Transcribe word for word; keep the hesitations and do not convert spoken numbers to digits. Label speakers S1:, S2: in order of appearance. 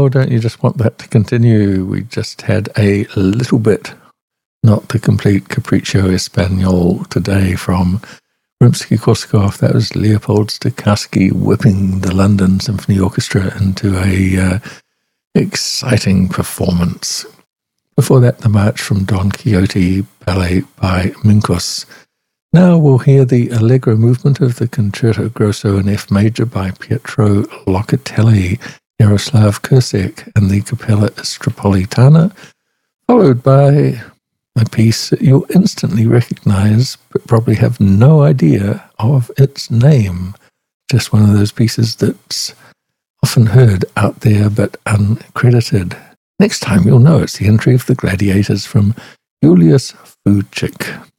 S1: Oh, don't you just want that to continue? We just had a little bit, not the complete Capriccio Espagnol today from Rimsky-Korsakov. That was Leopold Stokowski whipping the London Symphony Orchestra into a uh, exciting performance. Before that, the march from Don Quixote, ballet by Minkus. Now we'll hear the Allegro movement of the Concerto Grosso in F major by Pietro Locatelli, Jaroslav Kursek, and the Capella Istropolitana, followed by a piece that you'll instantly recognize, but probably have no idea of its name. Just one of those pieces that's often heard out there, but uncredited. Next time you'll know it's the entry of the Gladiators from Julius Fučík.